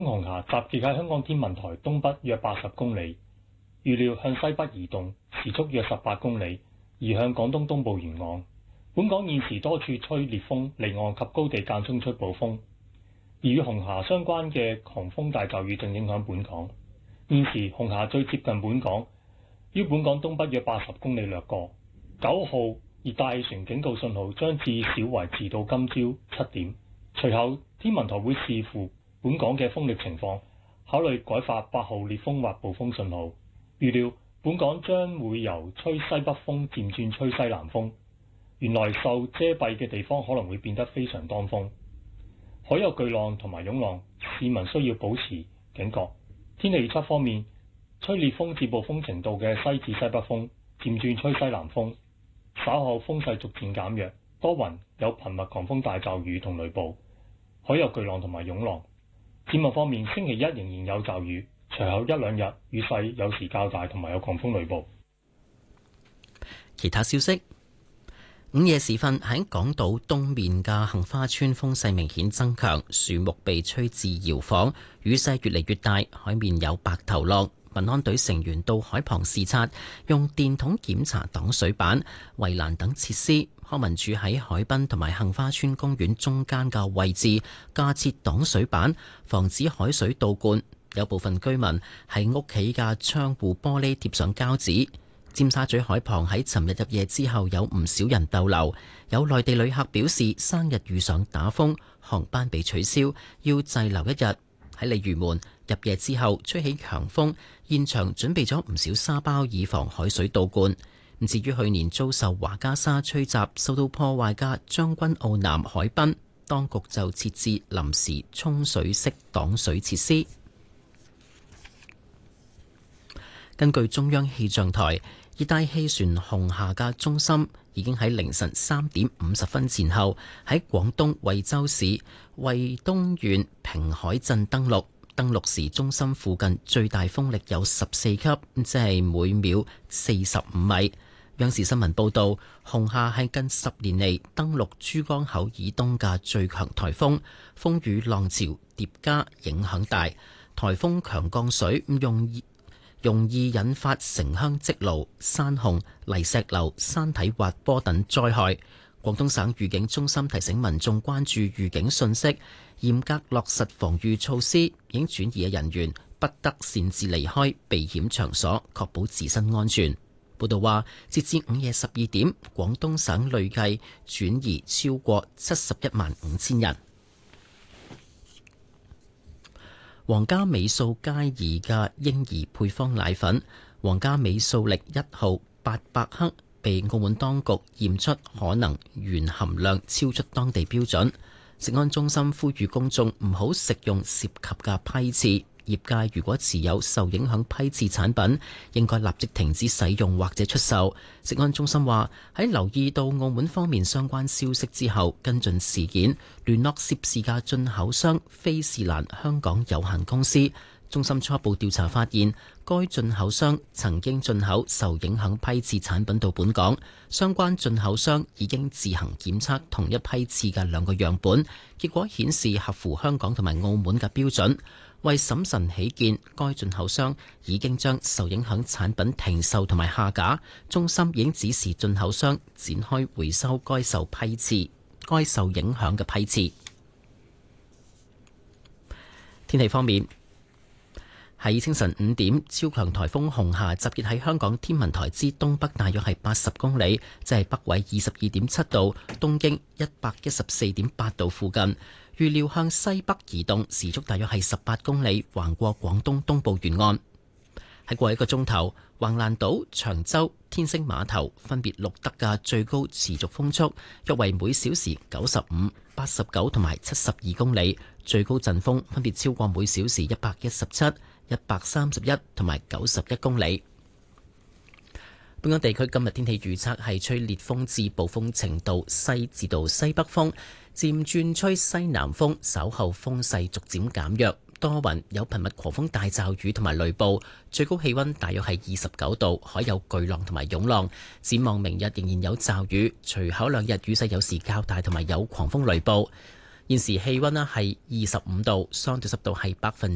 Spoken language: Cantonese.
紅霞集結喺香港天文台東北約80公里，預料向西北移動，時速約18公里，移向廣東東部沿岸。本港現時多處吹烈風，離岸及高地間中吹暴風，而與紅霞相關嘅狂風大驟雨正影響本港。現時紅霞最接近本港，於本港東北約80公里掠過。9號熱帶氣旋警告信號將至少維持到今朝7點。隨後天文台會視乎本港嘅風力情況，考慮改發8號烈風或暴風信號。預料本港將會由吹西北風漸轉吹西南風。原來受遮蔽嘅地方可能會變得非常當風，海有巨浪同埋湧浪，市民需要保持警覺。天氣預測方面，吹烈風至暴風程度嘅西至西北風漸轉吹西南風，稍後風勢逐漸減弱，多雲，有頻密狂風大驟雨同雷暴，海有巨浪同埋湧浪。展望方面，星期一仍然有驟雨，隨後一兩日雨勢有時較大，同埋有狂風雷暴。 其他消息，午夜時分喺港島東面嘅杏花村風勢明顯增強，樹木被吹至搖晃，雨勢越嚟越大，海面有白頭浪。民安隊成員到海旁視察，用電筒檢查擋水板、圍欄等設施。康文署喺海濱同埋杏花村公園中間嘅位置架設擋水板，防止海水倒灌。有部分居民喺屋企嘅窗戶玻璃貼上膠紙。尖沙咀海旁喺尋日入夜之後有唔少人逗留，有內地旅客表示生日遇上打風，航班被取消，要滯留一日。喺鯉魚門入夜之後吹起強風，現場準備咗唔少沙包以防海水倒灌。至於去年遭受華加沙吹襲受到破壞嘅將軍澳南海濱，當局就設置臨時沖水式擋水設施。根據中央氣象台，熱帶氣旋紅霞嘅中心已經喺凌晨3點50分前後喺廣東惠州市惠東縣平海鎮登陸。登陸時，中心附近最大風力有14級，即係每秒45米。央視新聞報道，紅霞係近10年嚟登陸珠江口以東嘅最強颱風，風雨浪潮疊加，影響大。颱風強降水容易引發城鄉積澇、山洪、泥石流、山體滑坡等災害。廣東省預警中心提醒民眾關注預警信息，嚴格落實防禦措施。已經轉移嘅人員不得擅自離開避險場所，確保自身安全。報道話，截至午夜12點，廣東省累計轉移超過715000人。皇家美素佳怡嘅嬰兒配方奶粉皇家美素力1號800克被澳門當局驗出可能鉛含量超出當地標準。食安中心呼籲公眾唔好食用涉及嘅批次。業界如果持有受影響批次產品，應該立即停止使用或者出售。食安中心話喺留意到澳門方面相關消息之後，跟進事件，聯絡涉事嘅進口商菲士蘭香港有限公司。中心初步調查發現，該進口商曾經進口受影響批次產品到本港，相關進口商已經自行檢測同一批次嘅2個樣本，結果顯示合乎香港同埋澳門嘅標準。為審慎起見，該進口商已經將受影響產品停售同埋下架。中心已經指示進口商展開回收該受影響嘅批次。天氣方面，喺清晨5點，超強颱風紅霞集結喺香港天文台之東北，大約係80公里，即係北緯22.7度、東經114.8度附近。預料向西北移動，時速大約係18公里，橫過廣東東部沿岸。喺過去1個鐘頭，橫瀾島、長洲、天星碼頭分別錄得嘅最高持續風速約為每小時95、89同埋72公里，最高陣風分別超過每小時117、131同埋91公里。本港地區今日天氣預測係吹烈風至暴風程度，西至到西北風，漸轉吹西南風，稍後風勢逐漸減弱，多雲，有頻密狂風大驟雨同埋雷暴，最高氣溫大約係29度，海有巨浪同埋湧浪。展望明日仍然有驟雨，隨後2日雨勢有時較大，同埋有狂風雷暴。現時氣溫係25度，相對濕度係